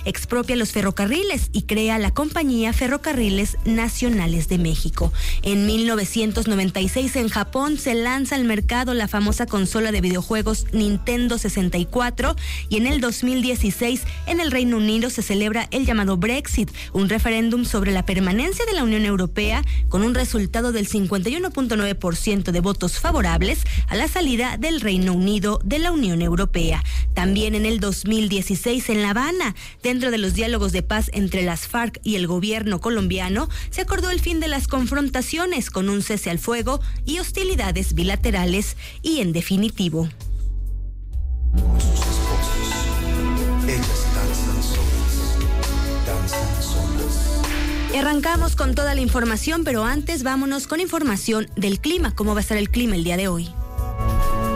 expropia los ferrocarriles y crea la compañía Ferrocarriles Nacionales de México. En 1996 en Japón se lanza al mercado la famosa consola de videojuegos Nintendo 64 y en el 2016 en el Reino Unido se celebra el llamado Brexit, un referéndum sobre la permanencia de la Unión Europea con un resultado del 51.9% de votos favorables a la salida del Reino Unido de la Unión Europea. También en el 2016 en La Habana, dentro de los diálogos de paz entre las FARC y el gobierno colombiano, se acordó el fin de las confrontaciones con un cese al fuego y hostilidades bilaterales y en definitivo. Con sus esposos, ellas danzan solas. Arrancamos con toda la información, pero antes vámonos con información del clima. ¿Cómo va a estar el clima el día de hoy?